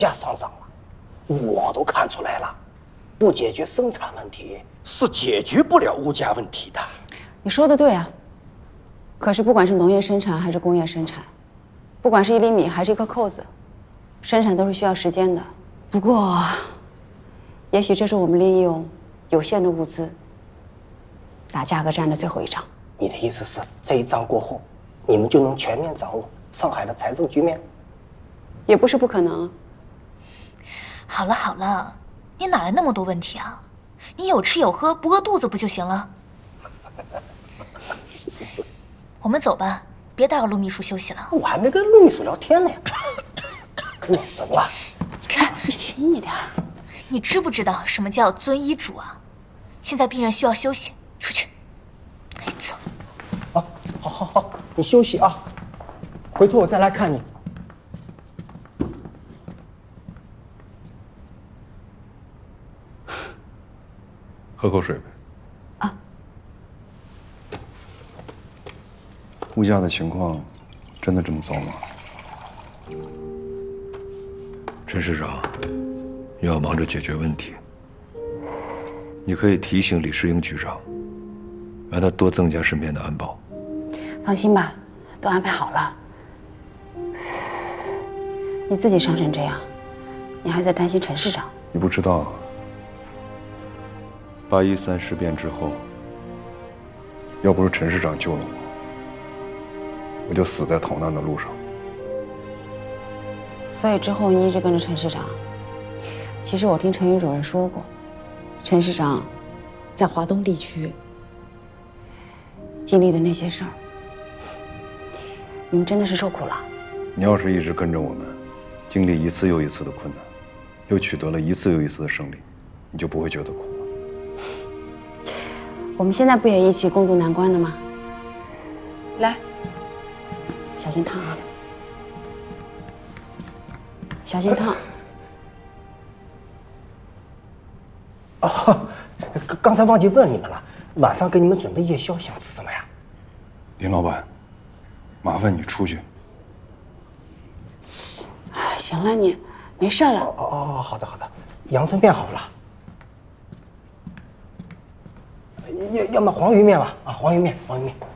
价上涨了，我都看出来了，不解决生产问题是解决不了物价问题的。 你说的对啊。可是不管是农业生产还是工业生产，不管是1厘米还是一颗扣子，生产都是需要时间的。不过，也许这是我们利用有限的物资打价格战的最后一仗。 你的意思是，这一仗过后，你们就能全面掌握上海的财政局面？ 也不是不可能。 好了好了，你哪来那么多问题啊？你有吃有喝，不饿肚子不就行了？ 是。 我们走吧，别打扰陆秘书休息了。 我还没跟陆秘书聊天呢。怎么了？ 你看， 你轻一点。 你知不知道什么叫遵医嘱啊？现在病人需要休息，出去。走。 啊，好，你休息啊，回头我再来看你。 喝口水呗。 啊。 物价的情况真的这么糟吗？ 陈市长又要忙着解决问题，你可以提醒李世英局长，让他多增加身边的安保。 放心吧，都安排好了。你自己伤成这样，你还在担心陈市长？ 你不知道 8.13事变之后， 要不是陈市长救了我，我就死在逃难的路上。 所以之后你一直跟着陈市长。其实我听陈云主任说过，陈市长在华东地区经历的那些事儿，你们真的是受苦了。 你要是一直跟着我们，经历一次又一次的困难，又取得了一次又一次的胜利，你就不会觉得苦了。 我们现在不也一起共度难关的吗？来，小心烫啊！小心烫。 哦，刚才忘记问你们了，晚上给你们准备夜宵，想吃什么呀？ 林老板，麻烦你出去。 行了，你没事了。 哦，好的，阳春面好了。要么黄鱼面吧，啊，黄鱼面。